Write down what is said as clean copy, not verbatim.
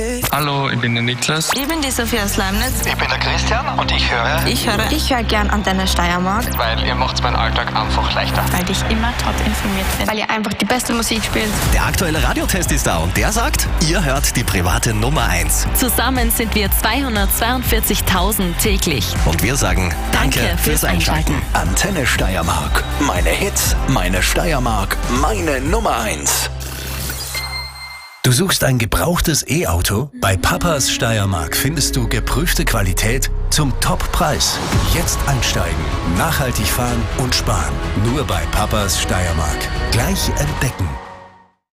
Hallo, ich bin der Niklas. Ich bin die Sophia aus Leibniz. Ich bin der Christian und ich höre gern Antenne Steiermark. weil ihr macht meinen Alltag einfach leichter. Weil ich immer top informiert bin. Weil ihr einfach die beste Musik spielt. Der aktuelle Radiotest ist da und der sagt, ihr hört die private Nummer 1. Zusammen sind wir 242.000 täglich. Und wir sagen Danke fürs Einschalten. Antenne Steiermark. Meine Hits, meine Steiermark, meine Nummer 1. Du suchst ein gebrauchtes E-Auto? Bei Papas Steiermark findest du geprüfte Qualität zum Top-Preis. Jetzt einsteigen, nachhaltig fahren und sparen. Nur bei Papas Steiermark. Gleich entdecken.